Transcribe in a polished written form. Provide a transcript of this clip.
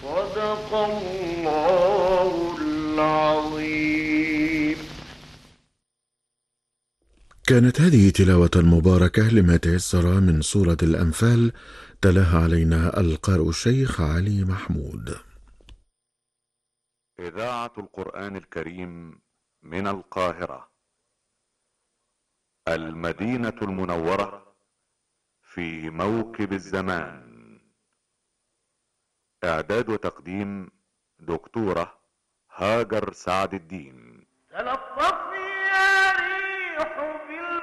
صدق الله العظيم. كانت هذه تلاوة مباركة لما تيسر من سورة الأنفال، تلاها علينا القارئ الشيخ علي محمود. إذاعة القرآن الكريم من القاهرة، المدينة المنورة، في موكب الزمان. إعداد وتقديم دكتورة هاجر سعد الدين. تلطف